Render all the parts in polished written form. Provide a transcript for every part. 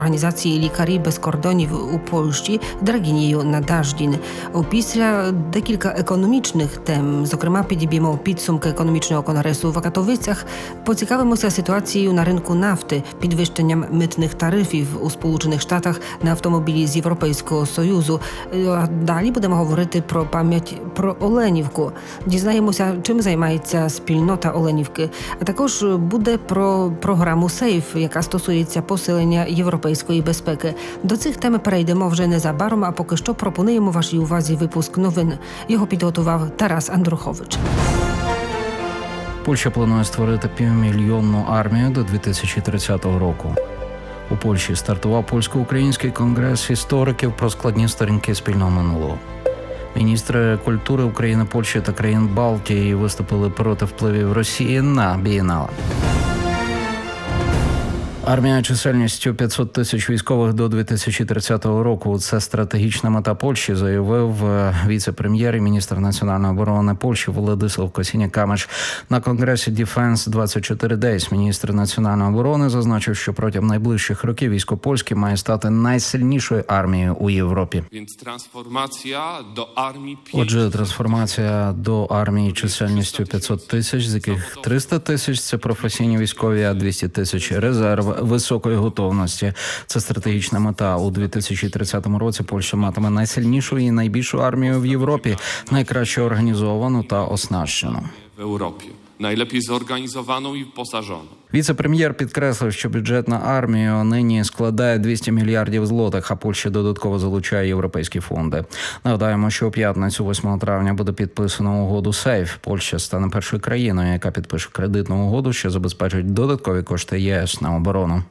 Організації «Лікарі без кордонів» у Польщі Драгінією Надаждін. Після декілька економічних тем, зокрема підіб'ємо підсумки економічного конгресу в Катовицях, поцікавимося ситуацією на ринку нафти, підвищенням митних тарифів у Сполучених Штатах на автомобілі з Європейського Союзу. А далі будемо говорити про пам'ять про Оленівку. Дізнаємося, чим займається спільнота Оленівки. А також буде про програму «Сейф», яка стосується посилення європейської безпеки. До цих тем перейдемо вже незабаром, а поки що пропонуємо вашій увазі випуск новин. Його підготував Тарас Андрухович. Польща планує створити півмільйонну армію до 2030 року. У Польщі стартував польсько-український конгрес істориків про складні сторінки спільного минулого. Міністри культури України, Польщі та країн Балтії виступили проти впливів Росії на бієнале. Армія чисельністю 500 тисяч військових до 2030 року – це стратегічна мета Польщі, заявив віце-прем'єр і міністр національної оборони Польщі Владислав Косіня-Камиш на конгресі Defense 24 Days. Міністр національної оборони зазначив, що протягом найближчих років військо польське має стати найсильнішою армією у Європі. Отже, трансформація до армії чисельністю 500 тисяч, з яких 300 тисяч – це професійні військові, а 200 тисяч – резерв високої готовності. Це стратегічна мета. У 2030 році Польща матиме найсильнішу і найбільшу армію в Європі, найкраще організовану та оснащену. Najlepiej zorganizowaną i wyposażoną. Віце-прем'єр підкреслив, що бюджет на армію нині складає 200 мільярдів злотих, а Польща додатково залучає європейські фонди. Нагадаємо, що у п'ятницю, 8 травня, буде підписано угоду «Сейф». Польща стане першою країною, яка підпише кредитну угоду, що забезпечить додаткові кошти ЄС на оборону.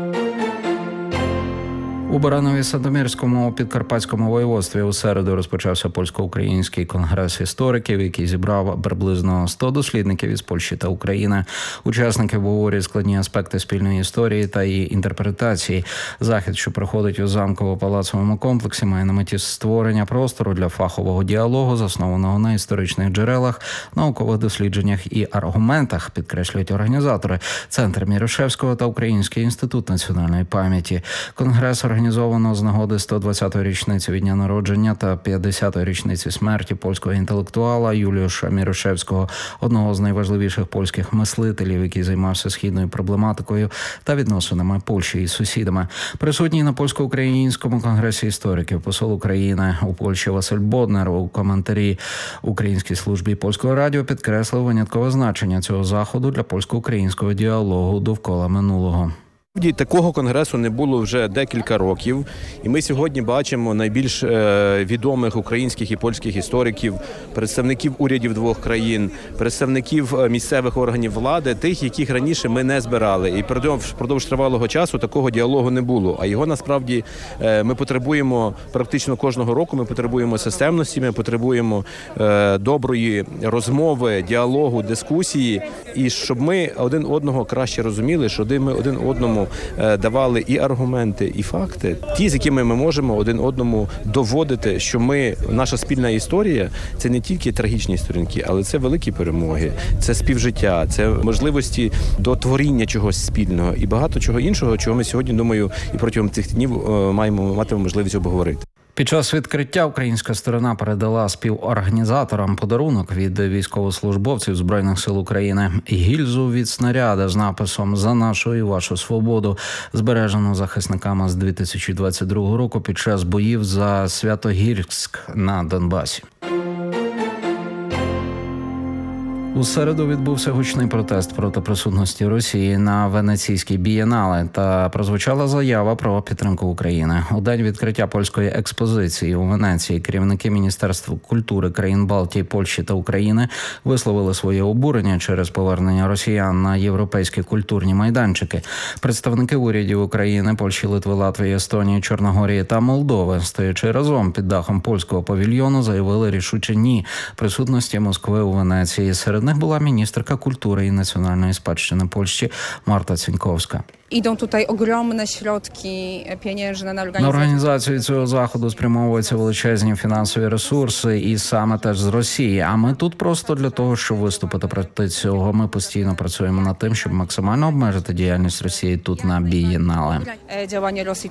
У Баранові-Сандомірському підкарпатському воєводстві у середу розпочався польсько-український конгрес істориків, який зібрав приблизно 100 дослідників із Польщі та України. Учасники обговорюють складні аспекти спільної історії та її інтерпретації. Захід, що проходить у замково-палацовому комплексі, має на меті створення простору для фахового діалогу, заснованого на історичних джерелах, наукових дослідженнях і аргументах, підкреслюють організатори. Центр Мірошевського та Український інститут національної пам'яті. Конгрес організовано з нагоди 120-ї річниці від дня народження та 50-ї річниці смерті польського інтелектуала Юліуша Мірошевського, одного з найважливіших польських мислителів, який займався східною проблематикою та відносинами Польщі із сусідами. Присутній на польсько-українському конгресі істориків посол України у Польщі Василь Боднер у коментарі Українській службі Польського радіо підкреслив виняткове значення цього заходу для польсько-українського діалогу довкола минулого. Такого конгресу не було вже декілька років, і ми сьогодні бачимо найбільш відомих українських і польських істориків, представників урядів двох країн, представників місцевих органів влади, тих, яких раніше ми не збирали. І впродовж тривалого часу такого діалогу не було. А його насправді ми потребуємо практично кожного року, ми потребуємо системності, ми потребуємо доброї розмови, діалогу, дискусії, і щоб ми один одного краще розуміли, щоб ми один одному давали і аргументи, і факти, ті, з якими ми можемо один одному доводити, що наша спільна історія – це не тільки трагічні сторінки, але це великі перемоги, це співжиття, це можливості до творіння чогось спільного і багато чого іншого, чого ми сьогодні, думаю, і протягом цих днів матимемо можливість обговорити. Під час відкриття українська сторона передала співорганізаторам подарунок від військовослужбовців Збройних сил України – гільзу від снаряда з написом «За нашу і вашу свободу», збережену захисниками з 2022 року під час боїв за Святогірськ на Донбасі. У середу відбувся гучний протест проти присутності Росії на Венеційській бієнале та прозвучала заява про підтримку України. У день відкриття польської експозиції у Венеції керівники Міністерства культури країн Балтії, Польщі та України висловили своє обурення через повернення росіян на європейські культурні майданчики. Представники урядів України, Польщі, Литви, Латвії, Естонії, Чорногорії та Молдови, стоячи разом під дахом польського павільйону, заявили рішуче «ні» присутності Москви у Венеції. Серед них була міністерка культури і національної спадщини Польщі Марта Цвінковська. Idą tutaj ogromne środki pieniężne na На organizację. організацію цього заходу спрямовуються величезні фінансові ресурси, і саме теж з Росії. А ми тут просто для того, щоб виступити проти цього. Ми постійно працюємо над тим, щоб максимально обмежити діяльність Росії тут на бієнале. Działanie Rosji